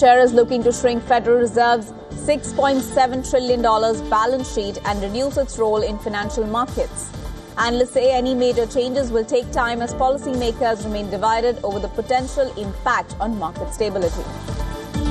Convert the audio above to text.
Chair is looking to shrink Federal Reserve's $6.7 trillion balance sheet and reduce its role in financial markets. Analysts say any major changes will take time as policymakers remain divided over the potential impact on market stability.